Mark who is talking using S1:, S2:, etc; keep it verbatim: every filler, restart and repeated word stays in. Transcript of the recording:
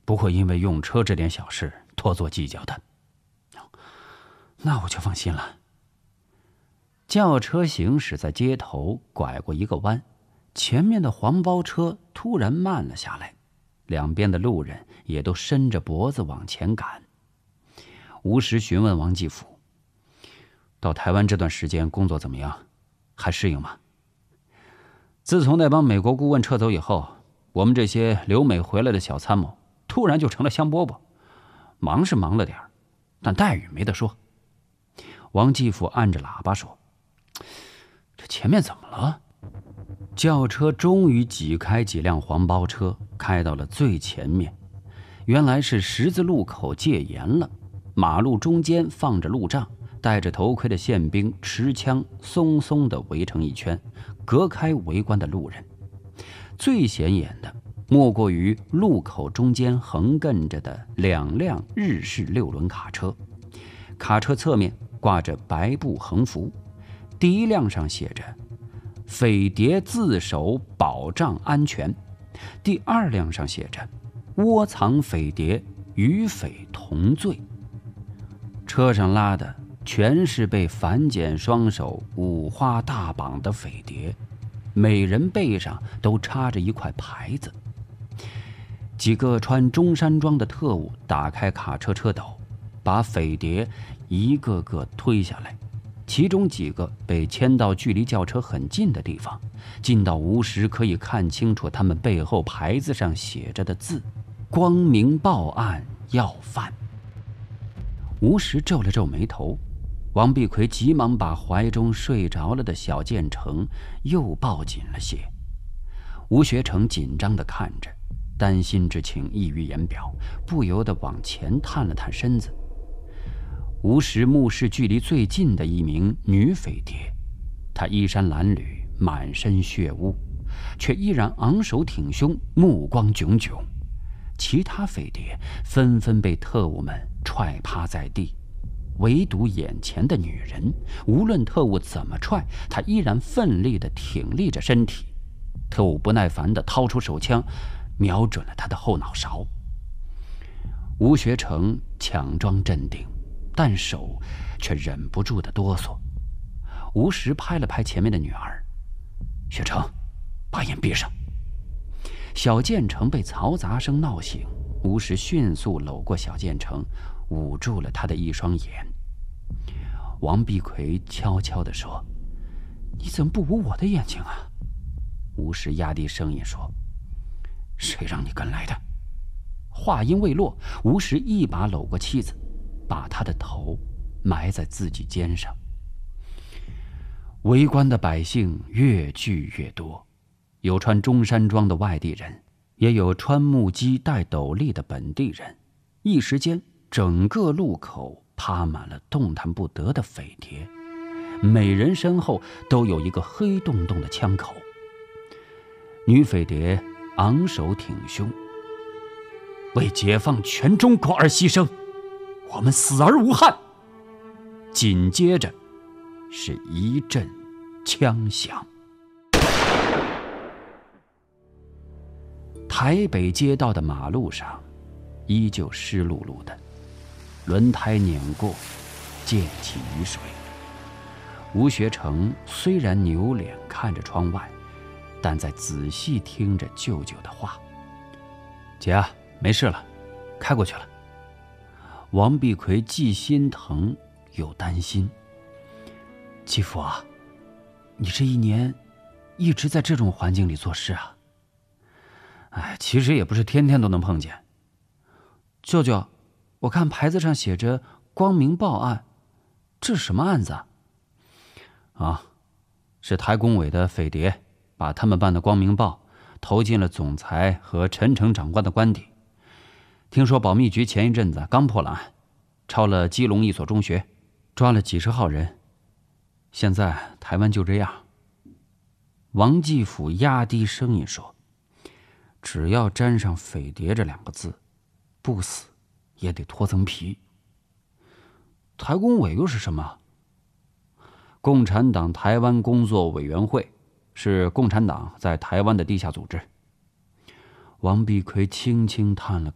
S1: 不会因为用车这点小事多做计较的。
S2: 那我就放心了。
S1: 轿车行驶在街头，拐过一个弯，前面的黄包车突然慢了下来，两边的路人也都伸着脖子往前赶。吴石询问王继甫：“到台湾这段时间工作怎么样？还适应吗？”自从那帮美国顾问撤走以后，我们这些留美回来的小参谋突然就成了香饽饽，忙是忙了点儿，但待遇没得说。王继甫按着喇叭说：“这前面怎么了？”轿车终于挤开几辆黄包车，开到了最前面。原来是十字路口戒严了，马路中间放着路障，戴着头盔的宪兵持枪松松地围成一圈，隔开围观的路人。最显眼的莫过于路口中间横亘着的两辆日式六轮卡车，卡车侧面挂着白布横幅，第一辆上写着“匪谍自首保障安全”，第二辆上写着“窝藏匪谍与匪同罪”。车上拉的全是被反剪双手、五花大绑的匪谍，每人背上都插着一块牌子。几个穿中山装的特务打开卡车车斗，把匪谍一个个推下来，其中几个被牵到距离轿车很近的地方，近到吴石可以看清楚他们背后牌子上写着的字：“光明报案要犯。”吴石皱了皱眉头，王碧奎急忙把怀中睡着了的小建成又抱紧了些。吴学成紧张地看着，担心之情溢于言表，不由得往前探了探身子。吴石目视距离最近的一名女匪谍，她衣衫褴褛，满身血污，却依然昂首挺胸，目光炯炯。其他匪谍纷纷被特务们踹趴在地，唯独眼前的女人，无论特务怎么踹，她依然奋力地挺立着身体。特务不耐烦地掏出手枪，瞄准了她的后脑勺。吴学成强装镇定，但手却忍不住的哆嗦。吴石拍了拍前面的女儿：“学成，把眼闭上。”小建成被嘈杂声闹醒，吴石迅速搂过小建成，捂住了他的一双眼。王碧奎悄悄地说：“你怎么不捂我的眼睛啊？”吴石压低声音说：“谁让你跟来的？”话音未落，吴石一把搂过妻子，把她的头埋在自己肩上。围观的百姓越聚越多，有穿中山装的外地人，也有穿木屐戴斗笠的本地人。一时间，整个路口趴满了动弹不得的匪谍，每人身后都有一个黑洞洞的枪口。女匪谍昂首挺胸：“为解放全中国而牺牲，我们死而无憾。”紧接着是一阵枪响。台北街道的马路上依旧湿漉漉的，轮胎碾过，溅起雨水。吴学成虽然扭脸看着窗外，但在仔细听着舅舅的话：“姐啊，没事了，开过去了。”王碧奎既心疼又担心：“继父啊，你这一年一直在这种环境里做事啊？”“哎，其实也不是天天都能碰见。”“舅舅，我看牌子上写着光明报案，这是什么案子啊？”“啊，是台工委的匪谍把他们办的光明报投进了总裁和陈诚长官的官邸。听说保密局前一阵子刚破了案，抄了基隆一所中学，抓了几十号人。现在台湾就这样。”王继甫压低声音说：“只要沾上匪谍这两个字，不死也得脱层皮。”“台工委又是什么？”“共产党台湾工作委员会，是共产党在台湾的地下组织。”王碧奎轻轻叹了